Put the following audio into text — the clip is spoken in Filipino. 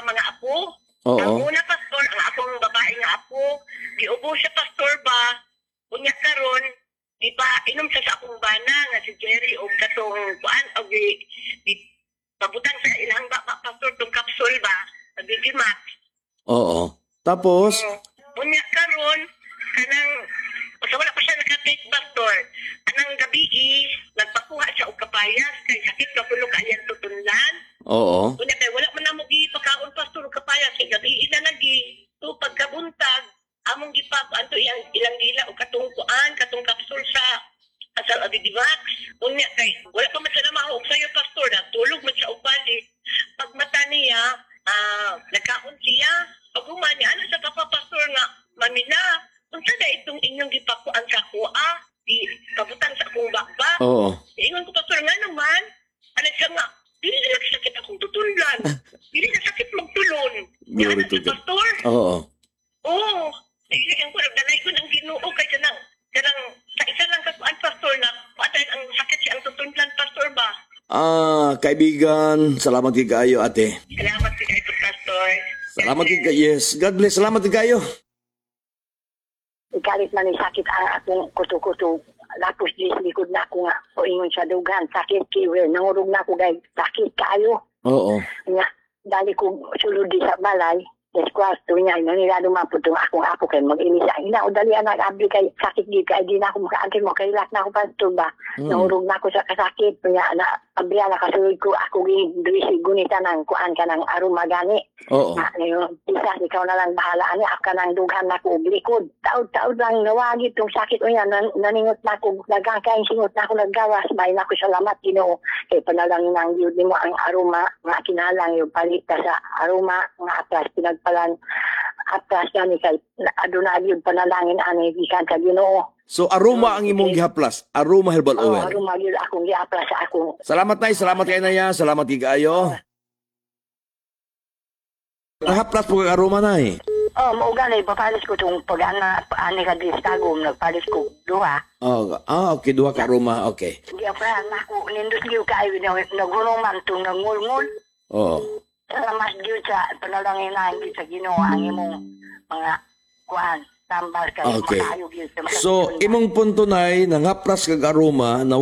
mga apo. Oo. Ang una pastor, ang akong babae nga apo, giubo siya pastor ba, unya karon, di ba, inom siya sa akong bana nga si Jerry o katong kuan o di pabutang sa ilang pastor tong kapsul ba, nagigimax. Oo. Tapos, Unya karon, kanang, basta wala pa siya nakatake pastor, anang gabi nagpakuha siya og kapayas, kay sakit na pulo kayang tutunlan. oo. Unya kay wala man namo gipakaon pastor og kapayas, kay gabi na lagi, so pagkabuntag, among gipakuan to ilang dila o katong kuan, katong kapsul sa asal Abidivax. Unya kay wala pa man siya namahog sa'yo pastor, natulog man siya og balik. Pag mata niya, nagkaon siya, pag niya, ano sa pastor nga, mamina, unsa na itong inyong gipakuan sa kuha, di kabutang sa akong bakba. Oo. Ingon ko pastor nga naman, ano siya nga, dili na sakit akong tutunlan, dili na sakit magtulon. Glory Ano to sa God. pastor? Oo. Oo. Dili ang kurang danay ko ng Ginoo kay kanang sa isa lang kakuan pastor na patay ang sakit siya ang tutunlan pastor ba. Kaibigan, salamat kayo ate. Salamat sa kayo pastor. Salamat kayo. Yes. God bless. Salamat kayo. Ikalit man ni sakit ang akong kuto-kuto. Lapos di likod na ako nga. O ingon sa dugan. Sakit kiwe. Nangurog na ako guys. Sakit kayo. Oo. Nga. Dali ko sulod di sa balay. Des kwarto niya. Nanilado maputong akong apo kay mag-inisa. Ina o dali anak abli kay sakit di kay di na ako makaantay mo. Kay lak na ako pastor ba. Nangurog na ako sa kasakit. Kaya na abli na kasulod ko. Ako gini gunita ng kuan ka ng aroma gani. Oo. Ngayon, isa, ikaw na lang bahala. Ano, ako ka nang dughan na ko, likod. Taod-taod lang nawagit itong sakit o yan. Naningot na ko, nagkakain singot na ako naggawas. Bayan ako salamat, Ginoo. Kaya panalangin ang Diyos mo ang aroma. Nga kinalang yung palit ka sa aroma. Nga atras, pinagpalan. Atras yan, kay adunag yung panalangin ani, ikan sa Ginoo. So, aroma ang imong gihaplas. Aroma herbal O, oil. aroma yun akong giaplas sa akong. Salamat na. Salamat kayo na yan. Salamat kayo. Nahaplas po kang aroma na eh. Oh, mauga na, ipapalis ko itong pag-ana, ani ka di stagom, nagpalis ko duha. Oh, okay. Duha ka aroma. Okay. Hindi ako ako, nindot niyo kayo, nagulong man itong nangulngul. Oo. Salamat Diyos sa panalangin na hindi sa Ginoo ang imong mga kuhan, tambal kayo, Okay. makayog yun sa mga So, imong punto na nangaplas kag aroma na